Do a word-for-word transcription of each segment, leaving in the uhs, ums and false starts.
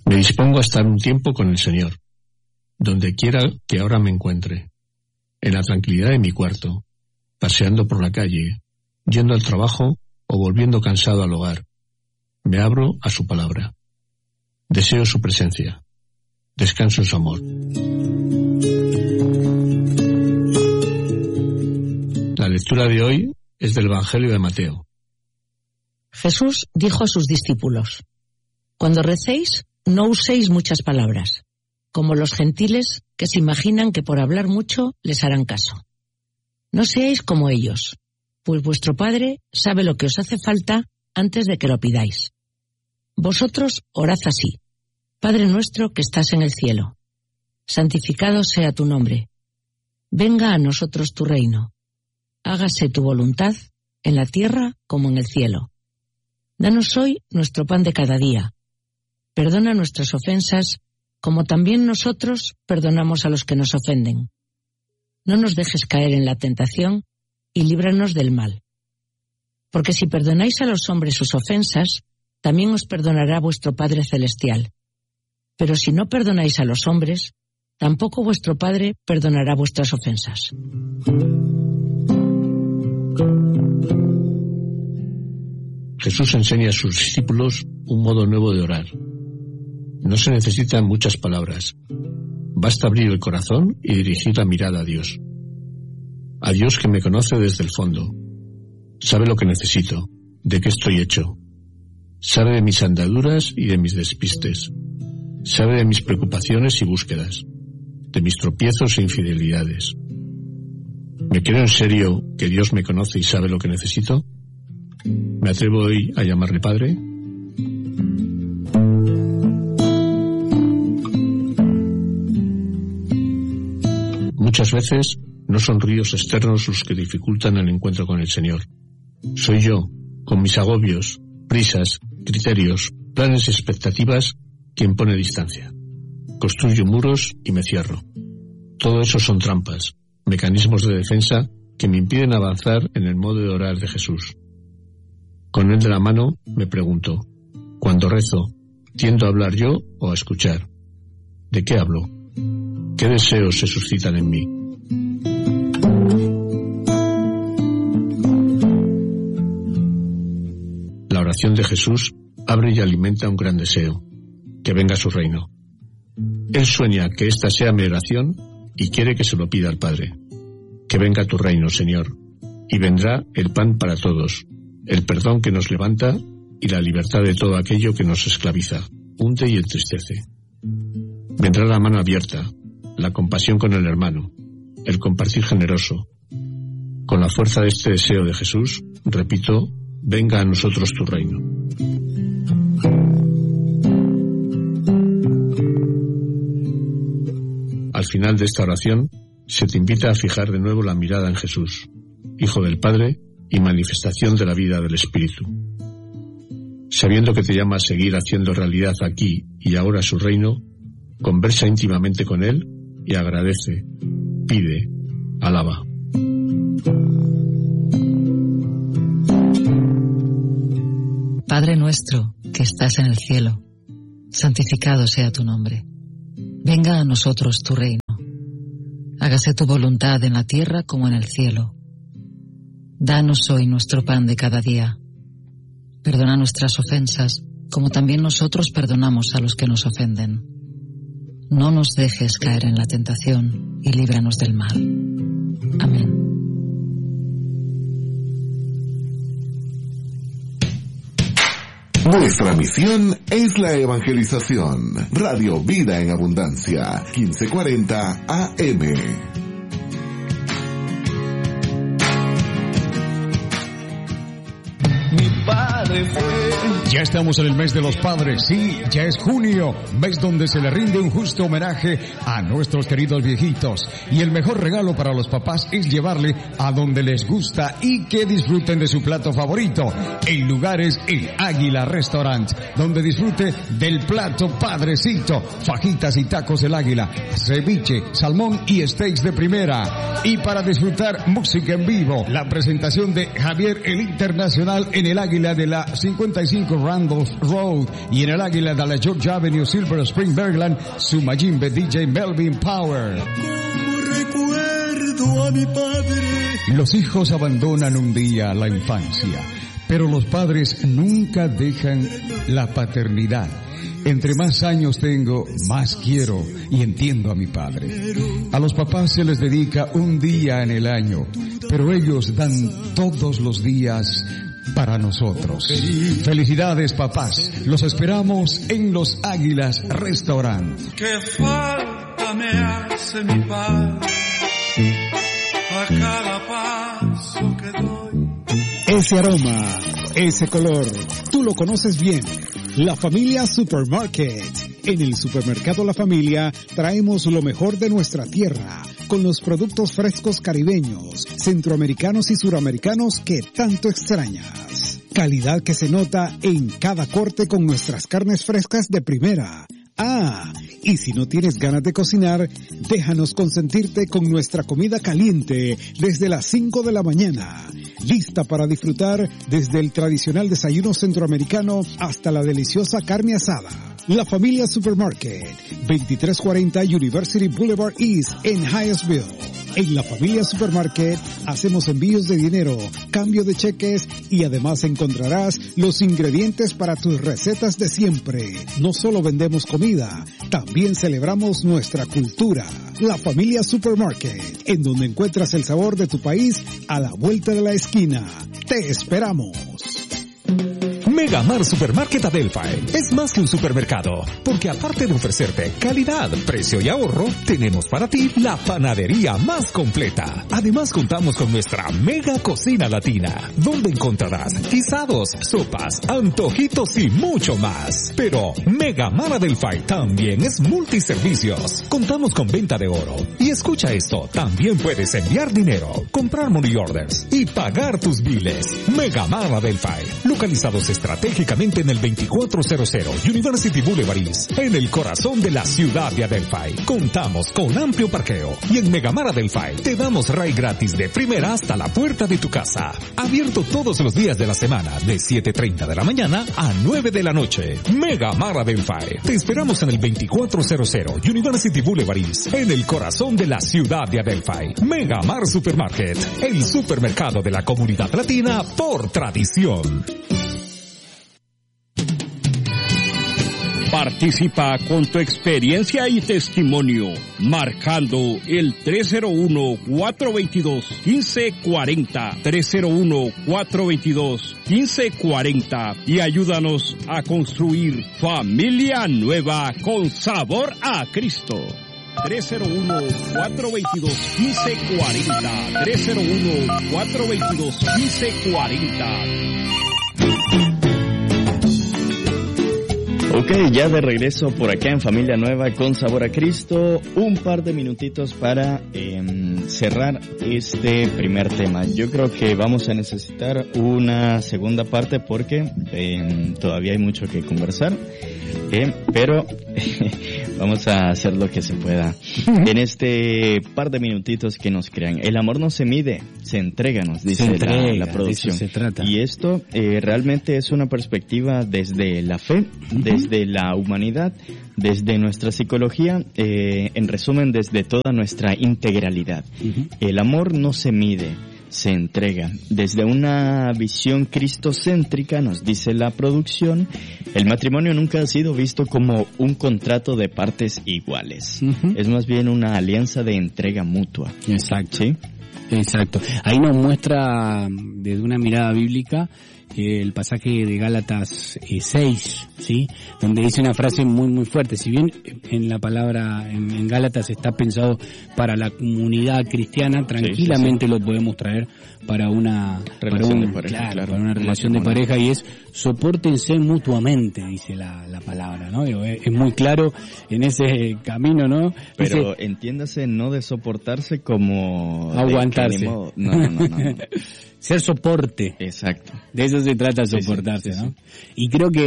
Me dispongo a estar un tiempo con el Señor, donde quiera que ahora me encuentre, en la tranquilidad de mi cuarto, paseando por la calle, yendo al trabajo o volviendo cansado al hogar. Me abro a su palabra. Deseo su presencia. Descanso en su amor. La lectura de hoy es del Evangelio de Mateo. Jesús dijo a sus discípulos: Cuando recéis, no uséis muchas palabras, como los gentiles que se imaginan que por hablar mucho les harán caso. No seáis como ellos, pues vuestro Padre sabe lo que os hace falta antes de que lo pidáis. Vosotros orad así: Padre nuestro que estás en el cielo, santificado sea tu nombre. Venga a nosotros tu reino. Hágase tu voluntad en la tierra como en el cielo. Danos hoy nuestro pan de cada día. Perdona nuestras ofensas, como también nosotros perdonamos a los que nos ofenden. No nos dejes caer en la tentación y líbranos del mal. Porque si perdonáis a los hombres sus ofensas, también os perdonará vuestro Padre Celestial. Pero si no perdonáis a los hombres, tampoco vuestro Padre perdonará vuestras ofensas. Jesús enseña a sus discípulos un modo nuevo de orar. No se necesitan muchas palabras. Basta abrir el corazón y dirigir la mirada a Dios. A Dios que me conoce desde el fondo. Sabe lo que necesito, de qué estoy hecho. Sabe de mis andaduras y de mis despistes. Sabe de mis preocupaciones y búsquedas, de mis tropiezos e infidelidades. ¿Me creo en serio que Dios me conoce y sabe lo que necesito? ¿Me atrevo hoy a llamarle Padre? Muchas veces no son ríos externos los que dificultan el encuentro con el Señor. Soy yo, con mis agobios, prisas, criterios, planes y expectativas, quien pone distancia. Construyo muros y me cierro. Todo eso son trampas, mecanismos de defensa que me impiden avanzar en el modo de orar de Jesús. Con él de la mano me pregunto, cuando rezo, ¿tiendo a hablar yo o a escuchar? ¿De qué hablo? ¿Qué deseos se suscitan en mí? La oración de Jesús abre y alimenta un gran deseo, que venga su reino. Él sueña que esta sea mi oración y quiere que se lo pida al Padre. Que venga tu reino, Señor, y vendrá el pan para todos, el perdón que nos levanta y la libertad de todo aquello que nos esclaviza, hunde y entristece. Vendrá la mano abierta, la compasión con el hermano, el compartir generoso. Con la fuerza de este deseo de Jesús, repito, venga a nosotros tu reino. Al final de esta oración, se te invita a fijar de nuevo la mirada en Jesús, Hijo del Padre y manifestación de la vida del Espíritu. Sabiendo que te llama a seguir haciendo realidad aquí y ahora su reino, conversa íntimamente con Él y agradece, pide, alaba. Padre nuestro, que estás en el cielo, santificado sea tu nombre. Venga a nosotros tu reino. Hágase tu voluntad en la tierra como en el cielo. Danos hoy nuestro pan de cada día. Perdona nuestras ofensas, como también nosotros perdonamos a los que nos ofenden. No nos dejes caer en la tentación y líbranos del mal. Amén. Nuestra misión es la evangelización. Radio Vida en Abundancia, quince cuarenta A M. Mi padre fue. Ya estamos en el mes de los padres, sí, ya es junio, mes donde se le rinde un justo homenaje a nuestros queridos viejitos. Y el mejor regalo para los papás es llevarle a donde les gusta y que disfruten de su plato favorito. El lugar es el Águila Restaurant, donde disfrute del plato padrecito, fajitas y tacos del Águila, ceviche, salmón y steaks de primera. Y para disfrutar música en vivo, la presentación de Javier el Internacional en el Águila de la cincuenta y cinco Randolph Road, y en el Águila de la George Avenue, Silver Spring, Maryland, su Majimbe D J Melvin Power. Como recuerdo a mi padre. Los hijos abandonan un día la infancia, pero los padres nunca dejan la paternidad. Entre más años tengo, más quiero y entiendo a mi padre. A los papás se les dedica un día en el año, pero ellos dan todos los días para nosotros. Felicidades, papás. Los esperamos en Los Águilas Restaurant. Qué falta me hace mi padre a cada paso que doy. Ese aroma, ese color, tú lo conoces bien. La Familia Supermarket. En el supermercado La Familia traemos lo mejor de nuestra tierra, con los productos frescos caribeños, centroamericanos y suramericanos que tanto extrañas. Calidad que se nota en cada corte con nuestras carnes frescas de primera. Ah, y si no tienes ganas de cocinar, déjanos consentirte con nuestra comida caliente desde las cinco de la mañana. Lista para disfrutar desde el tradicional desayuno centroamericano hasta la deliciosa carne asada. La Familia Supermarket, veintitrés cuarenta University Boulevard East en Hyattsville. En La Familia Supermarket hacemos envíos de dinero, cambio de cheques y además encontrarás los ingredientes para tus recetas de siempre. No solo vendemos comida, también celebramos nuestra cultura. La Familia Supermarket, en donde encuentras el sabor de tu país a la vuelta de la esquina. ¡Te esperamos! Megamar Supermarket Adelphi es más que un supermercado, porque aparte de ofrecerte calidad, precio y ahorro, tenemos para ti la panadería más completa. Además contamos con nuestra mega cocina latina, donde encontrarás guisados, sopas, antojitos y mucho más. Pero Megamar Adelphi también es multiservicios. Contamos con venta de oro. Y escucha esto, también puedes enviar dinero, comprar money orders y pagar tus biles. Megamar Adelphi, localizados estratégicamente en el veinticuatrocientos University Boulevard East, en el corazón de la ciudad de Adelphi. Contamos con amplio parqueo y en Megamar Adelphi te damos ride gratis de primera hasta la puerta de tu casa. Abierto todos los días de la semana de siete treinta de la mañana a nueve de la noche. Megamar Adelphi. Te esperamos en el veinticuatrocientos University Boulevard East, en el corazón de la ciudad de Adelphi. Megamar Supermarket, el supermercado de la comunidad latina por tradición. Participa con tu experiencia y testimonio, marcando el tres cero uno, cuatro dos dos, uno cinco cuatro cero, tres cero uno, cuatro dos dos, uno cinco cuatro cero, y ayúdanos a construir familia nueva con sabor a Cristo. tres cero uno, cuatro dos dos, uno cinco cuatro cero, tres cero uno, cuatro dos dos, uno cinco cuatro cero. Ok, ya de regreso por acá en Familia Nueva con Sabor a Cristo, un par de minutitos para eh, cerrar este primer tema. Yo creo que vamos a necesitar una segunda parte porque eh, todavía hay mucho que conversar, eh, pero vamos a hacer lo que se pueda en este par de minutitos que nos crean. El amor no se mide, se entrega, nos dice se entrega, la, la producción. De eso se trata. Y esto eh, realmente es una perspectiva desde la fe, uh-huh. desde la humanidad, desde nuestra psicología, eh, en resumen, desde toda nuestra integralidad. Uh-huh. El amor no se mide, se entrega. Desde una visión cristocéntrica, nos dice la producción, el matrimonio nunca ha sido visto como un contrato de partes iguales. Uh-huh. Es más bien una alianza de entrega mutua. Exacto. ¿Sí? Exacto. Ahí nos muestra desde una mirada bíblica eh, el pasaje de Gálatas eh, seis, ¿sí? Donde dice una frase muy muy fuerte. Si bien en la palabra en, en Gálatas está pensado para la comunidad cristiana, tranquilamente sí, sí, sí. lo podemos traer para una relación para un, de pareja, claro, claro, para una relación de pareja, y es sopórtense mutuamente, dice la, la palabra, ¿no? Es, es muy claro en ese camino, ¿no? Pero dice, entiéndase no de soportarse como aguantarse. No, no, no, no, no. Ser soporte. Exacto. De eso se trata, soportarse, sí, sí, sí, ¿no? Sí. Y creo que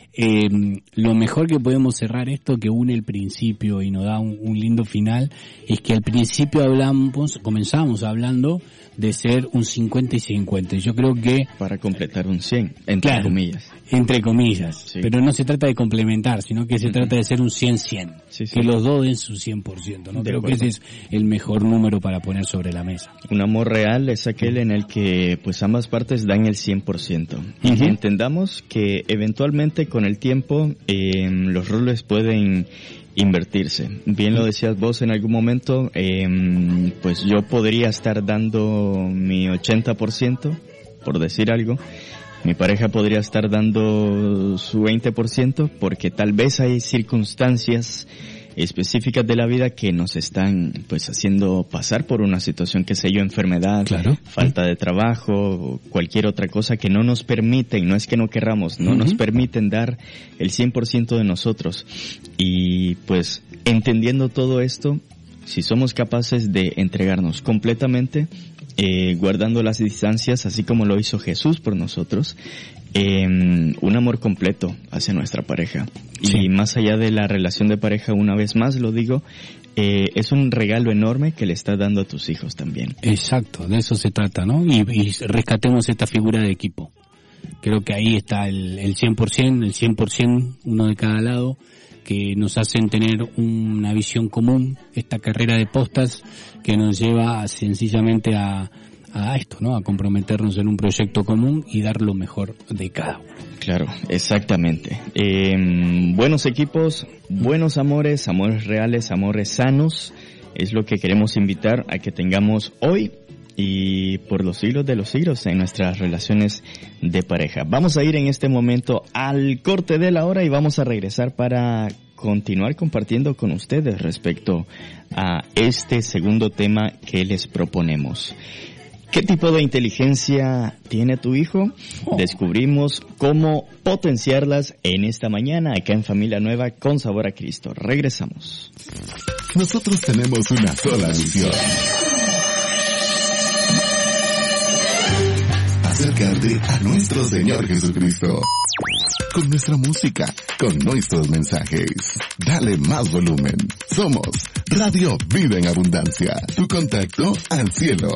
eh, lo mejor que podemos cerrar esto, que une el principio y nos da un, un lindo final, es que al principio hablamos, comenzamos hablando de ser un cincuenta y cincuenta. Yo creo que... Para completar un cien, entre claro, comillas. Entre comillas. Sí. Pero no se trata de complementar, sino que se uh-huh. trata de ser un cien cien. Sí, sí. Que los dos den su cien por ciento, ¿no? De creo acuerdo. Que ese es el mejor número para poner sobre la mesa. Un amor real es aquel en el que pues ambas partes dan el cien por ciento. Uh-huh. Y entendamos que eventualmente con el tiempo eh, los roles pueden invertirse. Bien lo decías vos en algún momento, eh, pues yo podría estar dando mi ochenta por ciento, por decir algo. Mi pareja podría estar dando su veinte por ciento porque tal vez hay circunstancias específicas de la vida que nos están pues haciendo pasar por una situación, qué sé yo, enfermedad, claro, falta de trabajo, cualquier otra cosa que no nos permiten, no es que no querramos, no uh-huh. nos permiten dar el cien por ciento de nosotros. Y pues entendiendo todo esto, si somos capaces de entregarnos completamente, eh, guardando las distancias, así como lo hizo Jesús por nosotros, eh, un amor completo hacia nuestra pareja. Sí. Y más allá de la relación de pareja, una vez más lo digo, eh, es un regalo enorme que le estás dando a tus hijos también. Exacto, de eso se trata, ¿no? Y, y rescatemos esta figura de equipo. Creo que ahí está el, el cien por ciento, el cien por ciento, uno de cada lado, que nos hacen tener una visión común, esta carrera de postas que nos lleva sencillamente a, a esto, ¿no? A comprometernos en un proyecto común y dar lo mejor de cada uno. Claro, exactamente. Eh, buenos equipos, buenos amores, amores reales, amores sanos, es lo que queremos invitar a que tengamos hoy y por los siglos de los siglos en nuestras relaciones de pareja. Vamos a ir en este momento al corte de la hora y vamos a regresar para continuar compartiendo con ustedes respecto a este segundo tema que les proponemos. ¿Qué tipo de inteligencia tiene tu hijo? Oh. Descubrimos cómo potenciarlas en esta mañana acá en Familia Nueva con Sabor a Cristo. Regresamos. Nosotros tenemos una sola misión: acercarte a nuestro Señor Jesucristo. Con nuestra música, con nuestros mensajes. Dale más volumen. Somos Radio Vida en Abundancia. Tu contacto al cielo.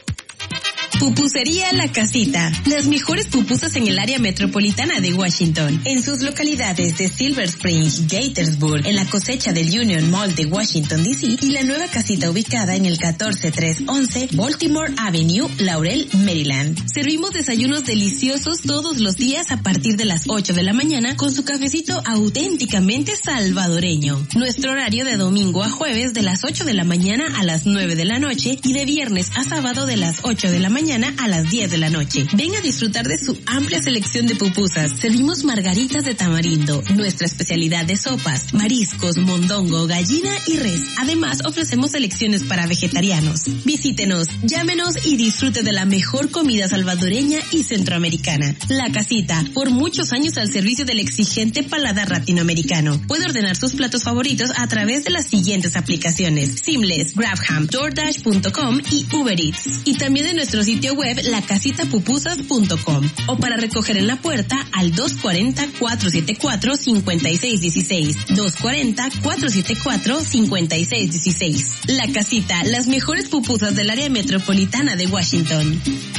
Pupusería La Casita. Las mejores pupusas en el área metropolitana de Washington. En sus localidades de Silver Spring, Gaithersburg, en la cosecha del Union Mall de Washington, D C y la nueva casita ubicada en el catorce trescientos once Baltimore Avenue, Laurel, Maryland. Servimos desayunos deliciosos todos los días a partir de las ocho de la mañana con su cafecito auténticamente salvadoreño. Nuestro horario de domingo a jueves de las ocho de la mañana a las nueve de la noche y de viernes a sábado de las ocho de la mañana a las diez de la noche. Ven a disfrutar de su amplia selección de pupusas. Servimos margaritas de tamarindo, nuestra especialidad de sopas, mariscos, mondongo, gallina y res. Además, ofrecemos selecciones para vegetarianos. Visítenos, llámenos y disfrute de la mejor comida salvadoreña y centroamericana. La Casita, por muchos años al servicio del exigente paladar latinoamericano. Puede ordenar sus platos favoritos a través de las siguientes aplicaciones: Seamless, Grabham, DoorDash punto com y Uber Eats. Y también de nuestro sitio web la casita pupusas punto com o para recoger en la puerta al dos cuarenta, cuatrocientos setenta y cuatro, cincuenta y seis dieciséis, dos cuarenta, cuatrocientos setenta y cuatro, cincuenta y seis dieciséis. La Casita, las mejores pupusas del área metropolitana de Washington.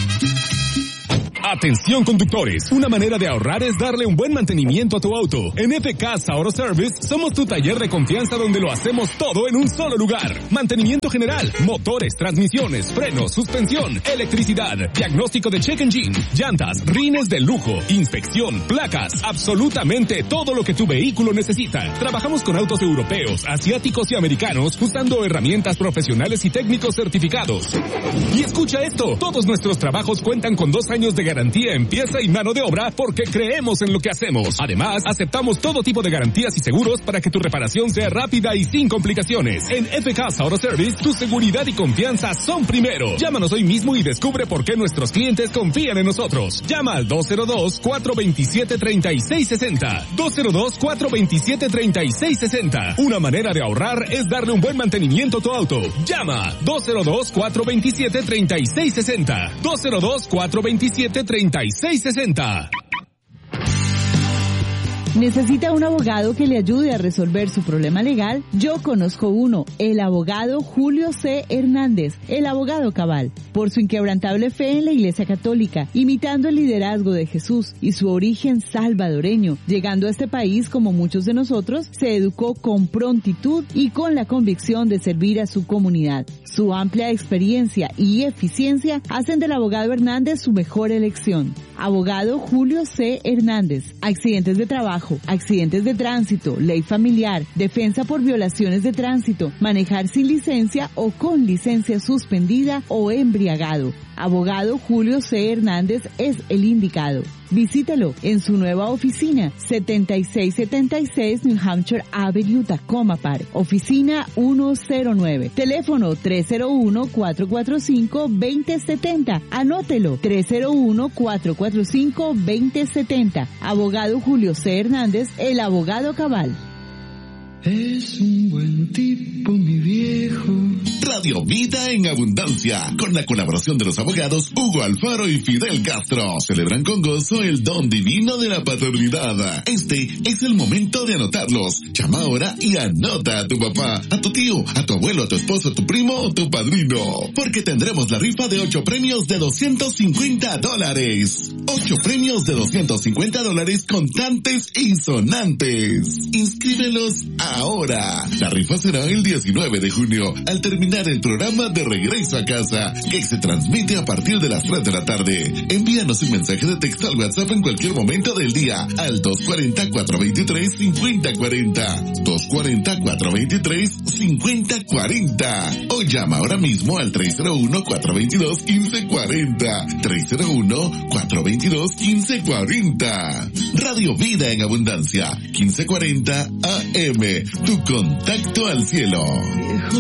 Atención conductores, una manera de ahorrar es darle un buen mantenimiento a tu auto. En F K Auto Service somos tu taller de confianza donde lo hacemos todo en un solo lugar. Mantenimiento general, motores, transmisiones, frenos, suspensión, electricidad, diagnóstico de check engine, llantas, rines de lujo, inspección, placas, absolutamente todo lo que tu vehículo necesita. Trabajamos con autos europeos, asiáticos y americanos usando herramientas profesionales y técnicos certificados. Y escucha esto, todos nuestros trabajos cuentan con dos años de garantía garantía en pieza y mano de obra porque creemos en lo que hacemos. Además, aceptamos todo tipo de garantías y seguros para que tu reparación sea rápida y sin complicaciones. En F K Auto Service, tu seguridad y confianza son primero. Llámanos hoy mismo y descubre por qué nuestros clientes confían en nosotros. Llama al dos cero dos, cuatro dos siete, tres seis seis cero. dos cero dos, cuatro dos siete, tres seis seis cero. Una manera de ahorrar es darle un buen mantenimiento a tu auto. Llama dos cero dos, cuatro dos siete, tres seis seis cero. dos cero dos, cuatro dos siete, tres seis seis cero. ¿Necesita un abogado que le ayude a resolver su problema legal? Yo conozco uno, el abogado Julio C. Hernández, el abogado cabal. Por su inquebrantable fe en la Iglesia Católica, imitando el liderazgo de Jesús y su origen salvadoreño, llegando a este país como muchos de nosotros, se educó con prontitud y con la convicción de servir a su comunidad. Su amplia experiencia y eficiencia hacen del abogado Hernández su mejor elección. Abogado Julio C. Hernández. Accidentes de trabajo, accidentes de tránsito, ley familiar, defensa por violaciones de tránsito, manejar sin licencia o con licencia suspendida o embriagado. Abogado Julio C. Hernández es el indicado. Visítelo en su nueva oficina, setenta y seis setenta y seis New Hampshire Avenue, Tacoma Park. Oficina ciento nueve. Teléfono tres cero uno, cuatro cuatro cinco, dos cero siete cero. Anótelo, tres cero uno, cuatro cuatro cinco, dos cero siete cero. Abogado Julio C. Hernández, el abogado cabal. Es un buen tipo, mi viejo. Radio Vida en Abundancia, con la colaboración de los abogados Hugo Alfaro y Fidel Castro, celebran con gozo el don divino de la paternidad. Este es el momento de anotarlos. Llama ahora y anota a tu papá, a tu tío, a tu abuelo, a tu esposo, a tu primo o tu padrino, porque tendremos la rifa de ocho premios de doscientos cincuenta dólares. Ocho premios de doscientos cincuenta dólares contantes y sonantes. Inscríbelos ahora. La rifa será el diecinueve de junio, al terminar el programa de Regreso a Casa, que se transmite a partir de las tres de la tarde. Envíanos un mensaje de texto al WhatsApp en cualquier momento del día al dos cuatro cero, cuatro dos tres, cinco cero cuatro cero, dos cuatro cero, cuatro dos tres, cinco cero cuatro cero, o llama ahora mismo al tres cero uno, cuatro dos dos, uno cinco cuatro cero, tres cero uno, cuatro dos dos, uno cinco cuatro cero. Radio Vida en Abundancia, quince cuarenta A M, tu contacto al cielo.